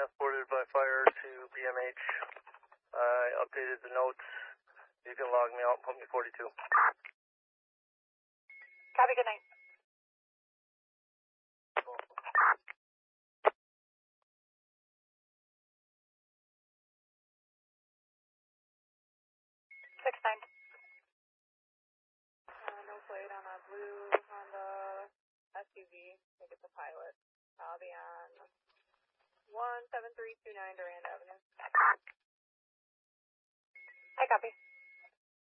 transported by fire to BMH. I updated the notes. You can log me out and put me 42. Copy, good night. No plate on a blue Honda SUV. I think it's a Pilot. I'll be on 17329 Durand Avenue. I copy.